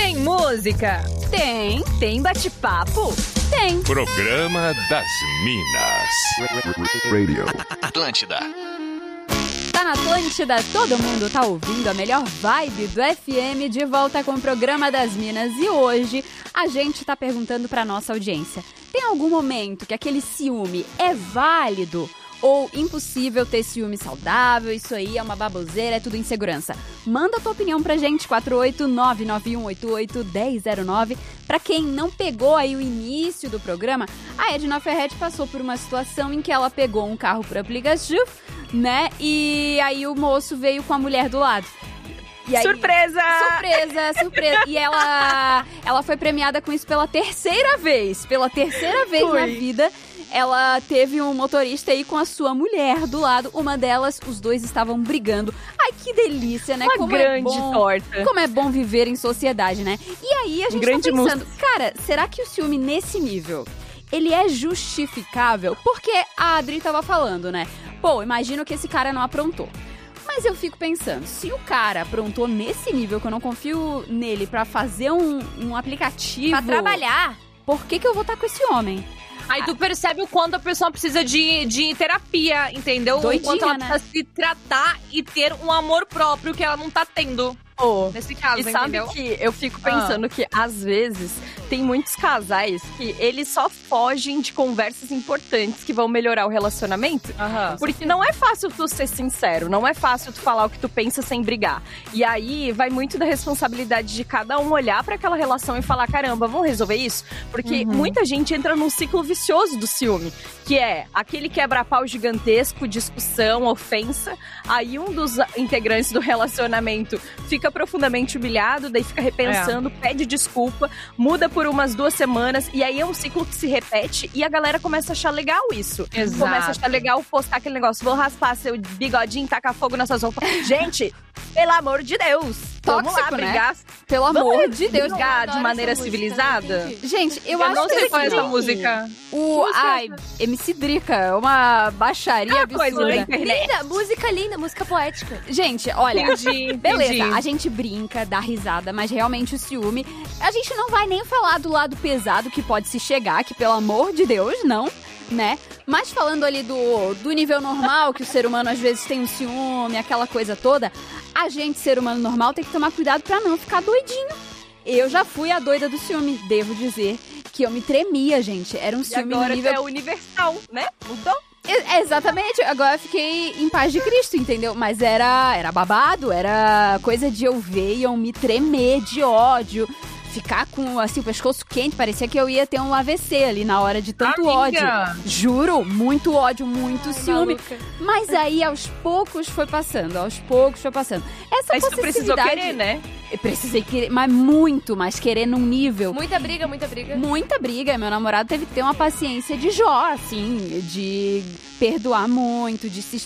Tem música? Tem bate-papo? Tem. Programa das Minas. Radio. Atlântida. Tá na Atlântida, todo mundo tá ouvindo a melhor vibe do FM, de volta com o Programa das Minas. E hoje a gente tá perguntando pra nossa audiência: tem algum momento que aquele ciúme é válido ou impossível ter ciúme saudável? Isso aí é uma baboseira, é tudo insegurança. Manda a tua opinião pra gente, 48991881009. Pra quem não pegou aí o início do programa, a Edna Ferretti passou por uma situação em que ela pegou um carro por aplicativo, né? E aí o moço veio com a mulher do lado. E aí, surpresa! Surpresa! E ela foi premiada com isso pela terceira vez. Pela terceira vez na vida, ela teve um motorista aí com a sua mulher do lado. Uma delas, os dois estavam brigando. Ai, que delícia, né? Uma grande torta. Como é bom viver em sociedade, né? E aí a gente tá pensando, cara, será que o ciúme nesse nível, ele é justificável? Porque a Adri tava falando, né? Pô, imagino que esse cara não aprontou. Mas eu fico pensando, se o cara aprontou nesse nível, que eu não confio nele pra fazer um aplicativo... Pra trabalhar. Por que eu vou estar com esse homem? Aí tu percebe o quanto a pessoa precisa de terapia, entendeu? Doidinha, o quanto ela né? precisa se tratar e ter um amor próprio que ela não tá tendo. Nesse caso, e sabe entendeu? que eu fico pensando que, às vezes, tem muitos casais que eles só fogem de conversas importantes que vão melhorar o relacionamento. Porque não é fácil tu ser sincero, não é fácil tu falar o que tu pensa sem brigar. E aí, vai muito da responsabilidade de cada um olhar pra aquela relação e falar, caramba, vamos resolver isso? Porque muita gente entra num ciclo vicioso do ciúme, que é aquele quebra-pau gigantesco, discussão, ofensa. Aí um dos integrantes do relacionamento fica profundamente humilhado, daí fica repensando, pede desculpa, muda por umas 2 semanas, e aí é um ciclo que se repete e a galera começa a achar legal isso. Exato. Começa a achar legal postar aquele negócio, vou raspar seu bigodinho, tacar fogo nessas roupas. Gente, pelo amor de Deus, vamos lá brigar. Né? Pelo amor de Deus. Brigar de maneira civilizada. Gente, eu Eu não acho sei que qual é essa música. Ai, MC Drica, é uma baixaria absurda. Coisa da internet. Linda, música poética. Gente, olha, beleza, entendi. a gente brinca, dá risada, mas realmente o ciúme, a gente não vai nem falar do lado pesado que pode se chegar, que pelo amor de Deus, não, né? Mas falando ali do nível normal, que o ser humano às vezes tem um ciúme, aquela coisa toda, a gente, ser humano normal, tem que tomar cuidado pra não ficar doidinho. Eu já fui a doida do ciúme, devo dizer que eu me tremia, gente. Era um ciúme agora no nível... é universal, né? Mudou. Exatamente, agora eu fiquei em paz de Cristo, entendeu? Mas era babado, era coisa de eu ver e eu me tremer de ódio, ficar com, assim, o pescoço quente, parecia que eu ia ter um AVC ali na hora de tanto ódio. Juro, muito ódio, muito ciúme. Maluca. Mas aí, aos poucos foi passando. Essa Mas tu precisou possessividade... querer, né? Eu precisei querer, mas muito, mas querer num nível... Muita briga. Muita briga. Meu namorado teve que ter uma paciência de Jó, assim, de perdoar muito, de se